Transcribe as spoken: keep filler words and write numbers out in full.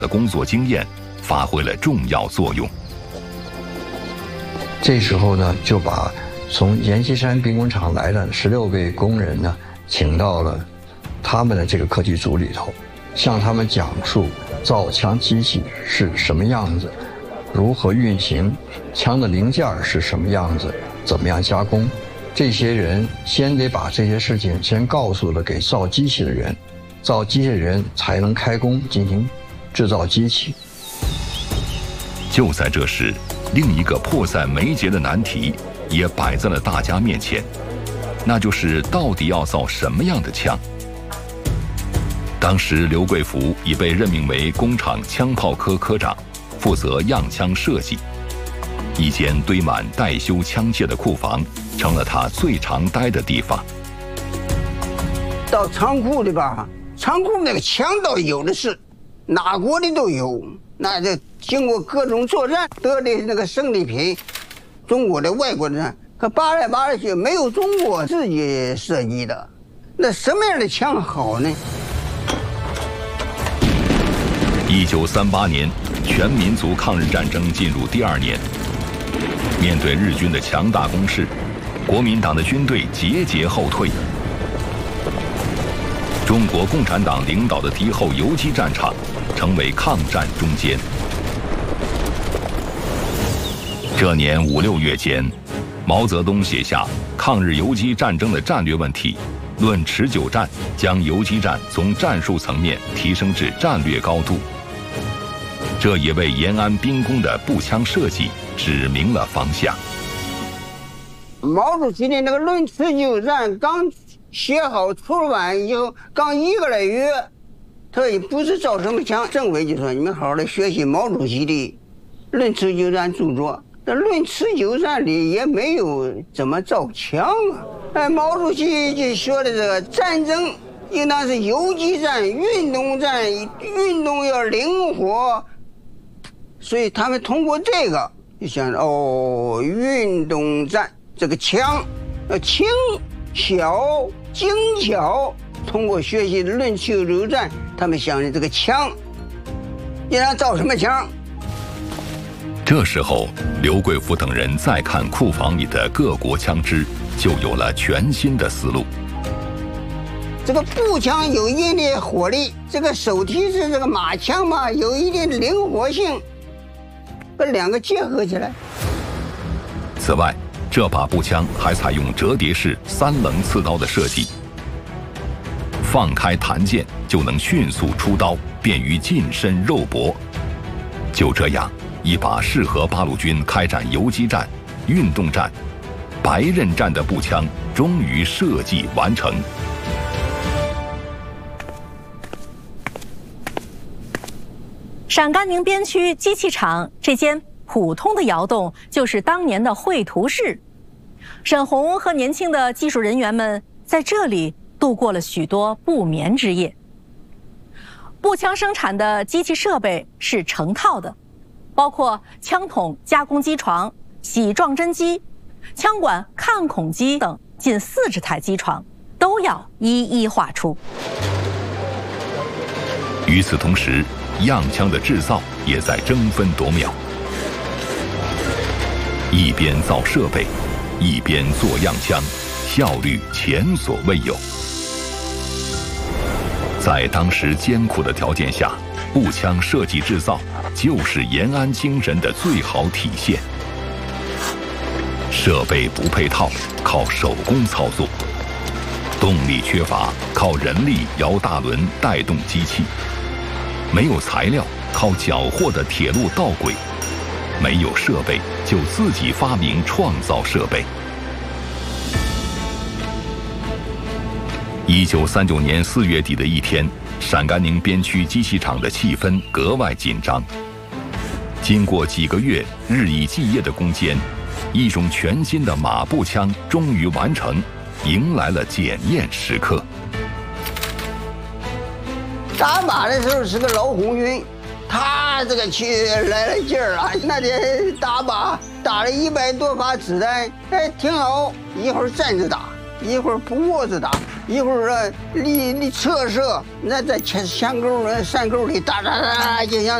的工作经验发挥了重要作用。 这时候呢，就把从阎锡山兵工厂来的十六位工人呢，请到了他们的这个课题组里头，向他们讲述造枪机器是什么样子，如何运行，枪的零件是什么样子，怎么样加工。这些人先得把这些事情先告诉了给造机器的人，造机器的人才能开工进行制造机器。 就在这时，另一个迫在眉睫的难题也摆在了大家面前，那就是到底要造什么样的枪。当时刘贵福已被任命为工厂枪炮科科长，负责样枪设计。一间堆满待修枪械的库房成了他最常待的地方。 到仓库里吧，仓库那个枪倒有的是，哪国的都有。那这经过各种作战得的那个胜利品，中国的、外国的，可扒来扒来去，没有中国自己设计的。那什么样的枪好呢？ 一九三八年，全民族抗日战争进入第二年。面对日军的强大攻势，国民党的军队节节后退。中国共产党领导的敌后游击战场成为抗战中间。这年五六月间，毛泽东写下抗日游击战争的战略问题，论持久战，将游击战从战术层面提升至战略高度。这也为延安兵工的步枪设计指明了方向。 毛主席的那个《论持久战》刚写好出版以后，刚一个来月，他也不知造什么枪。政委就说：“你们好好的学习毛主席的《论持久战》著作。那《论持久战》里也没有怎么造枪啊。哎，毛主席就说的这个战争应当是游击战、运动战，运动要灵活。”所以他们通过这个就想哦，运动战这个枪要轻小精巧。通过学习《论持久战》，他们想着这个枪应当造什么枪。 这时候，刘贵福等人再看库房里的各国枪支，就有了全新的思路。 这个步枪有一定的火力，这个手提式这个马枪嘛，有一定的灵活性。把两个结合起来。 此外，这把步枪还采用折叠式三棱刺刀的设计，放开弹键就能迅速出刀，便于近身肉搏。就这样，一把适合八路军开展游击战、运动战、白刃战的步枪终于设计完成。 陕甘宁边区机器厂这间普通的窑洞就是当年的绘图室，沈红和年轻的技术人员们在这里度过了许多不眠之夜。步枪生产的机器设备是成套的，包括枪筒加工机床、洗撞针机、枪管看孔机等近四十台机床，都要一一画出。 与此同时，样枪的制造也在争分夺秒，一边造设备，一边做样枪，效率前所未有。在当时艰苦的条件下，步枪设计制造就是延安精神的最好体现。设备不配套，靠手工操作；动力缺乏，靠人力摇大轮带动机器。没有材料，靠缴获的铁路道轨；没有设备，就自己发明创造设备。一九三九年四月底的一天，陕甘宁边区机器厂的气氛格外紧张。经过几个月日以继夜的攻坚，一种全新的马步枪终于完成，迎来了检验时刻。 打靶的时候是个老红军，他这个去来了劲儿啊！那天打靶打了一百多发子弹，哎，挺好。一会儿站着打，一会儿不卧着打， 一会儿离离侧射，那在墙墙沟、山沟里哒哒哒，就像